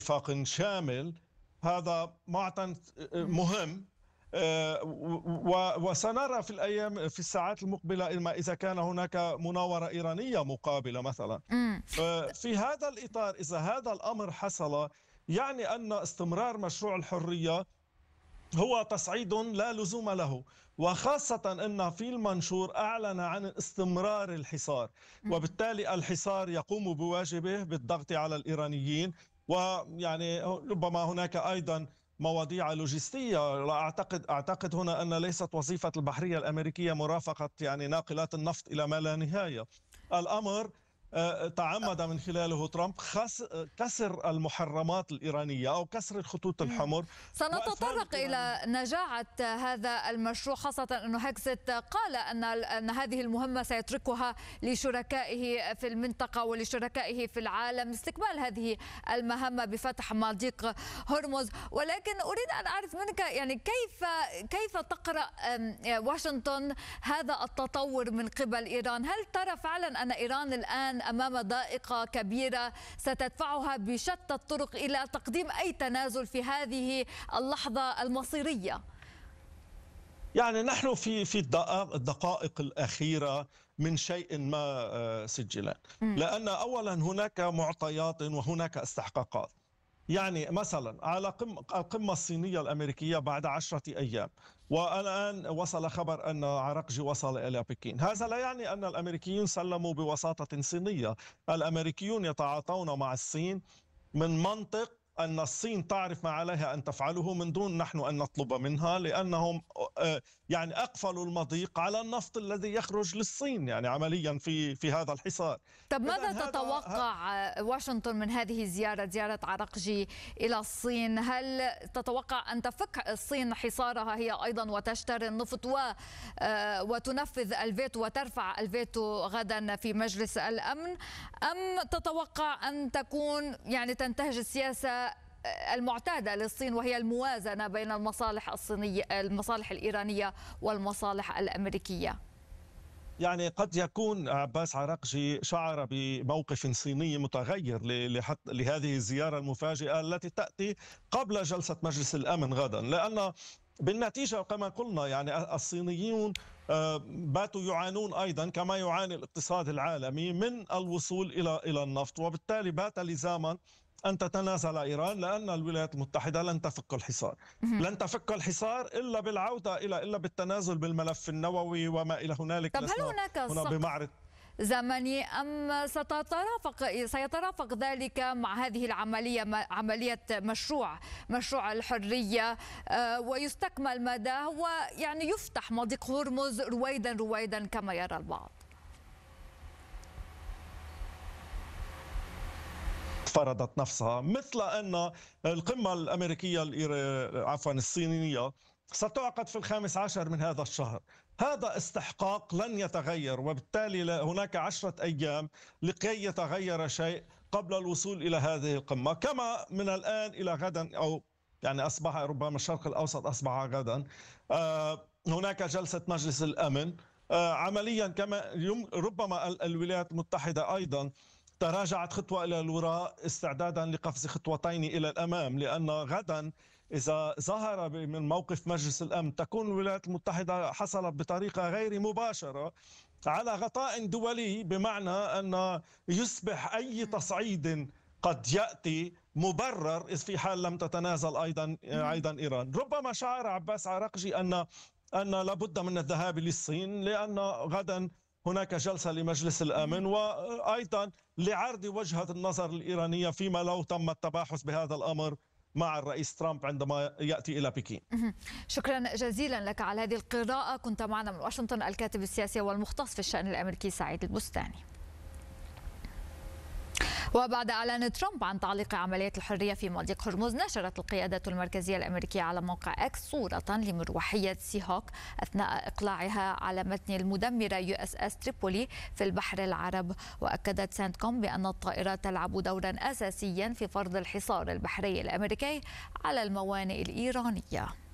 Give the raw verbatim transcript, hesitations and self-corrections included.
اتفاق شامل، هذا معطى مهم. وسنرى في الأيام في الساعات المقبلة إذا كان هناك مناورة إيرانية مقابلة مثلا. في هذا الإطار إذا هذا الأمر حصل يعني أن استمرار مشروع الحرية هو تصعيد لا لزوم له، وخاصة أن في المنشور أعلن عن استمرار الحصار، وبالتالي الحصار يقوم بواجبه بالضغط على الإيرانيين. ويعني ربما هناك أيضا مواضيع لوجستية. لا أعتقد أعتقد هنا أن ليست وظيفة البحرية الأمريكية مرافقة يعني ناقلات النفط إلى ما لا نهاية. الأمر تعمد من خلاله ترامب كسر المحرمات الإيرانية أو كسر الخطوط الحمر. سنتطرق إلى نجاعة هذا المشروع، خاصة أنه هيكسيت قال أن أن هذه المهمة سيتركها لشركائه في المنطقة ولشركائه في العالم استكمال هذه المهمة بفتح مضيق هرمز. ولكن أريد أن أعرف منك يعني كيف كيف تقرأ واشنطن هذا التطور من قبل إيران؟ هل ترى فعلا أن إيران الآن أمام ضائقة كبيرة ستدفعها بشتى الطرق إلى تقديم أي تنازل في هذه اللحظة المصيرية؟ يعني نحن في في الدقائق الأخيرة من شيء ما سجلا، لأن أولا هناك معطيات وهناك استحقاقات. يعني مثلا على القمة الصينية الأمريكية بعد عشرة أيام، والآن وصل خبر أن عرقجي وصل إلى بكين. هذا لا يعني أن الأمريكيون سلموا بوساطة صينية. الأمريكيون يتعاطون مع الصين من منطق أن الصين تعرف ما عليها أن تفعله من دون نحن أن نطلب منها، لأنهم يعني أقفلوا المضيق على النفط الذي يخرج للصين يعني عمليا في في هذا الحصار. طب ماذا تتوقع واشنطن من هذه الزيارة، زيارة عرقجي إلى الصين؟ هل تتوقع أن تفك الصين حصارها هي أيضا وتشتري النفط و وتنفذ الفيتو وترفع الفيتو غدا في مجلس الأمن، أم تتوقع أن تكون يعني تنتهج السياسة المعتادة للصين وهي الموازنة بين المصالح الصينية المصالح الإيرانية والمصالح الأمريكية؟ يعني قد يكون عباس عرقجي شعر بموقف صيني متغير لهذه الزيارة المفاجئة التي تأتي قبل جلسة مجلس الأمن غدا، لأن بالنتيجة كما قلنا يعني الصينيون باتوا يعانون أيضا كما يعاني الاقتصاد العالمي من الوصول إلى إلى النفط، وبالتالي بات لزاما أن تتنازل إيران، لأن الولايات المتحدة لن تفك الحصار. لن تفك الحصار إلا بالعودة إلى إلا بالتنازل بالملف النووي وما إلى هنالك. طب هل هناك هنا بمعرض زمني أم ستترافق سيترافق ذلك مع هذه العملية عملية مشروع مشروع الحرية ويستكمل مداه ويعني يفتح مضيق هرمز رويدا رويدا كما يرى البعض؟ فرضت نفسها مثل أن القمة الأمريكية عفوا الصينية ستعقد في الخامس عشر من هذا الشهر. هذا استحقاق لن يتغير، وبالتالي هناك عشرة أيام لكي يتغير شيء قبل الوصول إلى هذه القمة. كما من الآن إلى غدا أو يعني أصبح ربما الشرق الأوسط أصبح غدا هناك جلسة مجلس الأمن. عمليا كما ربما الولايات المتحدة أيضا تراجعت خطوة إلى الوراء استعدادا لقفز خطوتين إلى الأمام، لأن غدا إذا ظهر من موقف مجلس الأمن تكون الولايات المتحدة حصلت بطريقة غير مباشرة على غطاء دولي، بمعنى أن يصبح أي تصعيد قد يأتي مبرر إذ في حال لم تتنازل أيضا أيضا إيران. ربما شعر عباس عرقجي أن أن لابد من الذهاب للصين، لأن غدا هناك جلسة لمجلس الأمن وأيضا لعرض وجهة النظر الإيرانية فيما لو تم التباحث بهذا الأمر مع الرئيس ترامب عندما يأتي إلى بكين. شكرا جزيلا لك على هذه القراءة. كنت معنا من واشنطن الكاتب السياسي والمختص في الشأن الأمريكي سعيد البستاني. وبعد إعلان ترامب عن تعليق عملية الحرية في مضيق هرمز، نشرت القيادة المركزية الأمريكية على موقع إكس صورة لمروحية سي هوك أثناء إقلاعها على متن المدمرة يو اس اس تريبولي في البحر العرب. وأكدت سنتكوم بأن الطائرة تلعب دورا أساسيا في فرض الحصار البحري الأمريكي على الموانئ الإيرانية.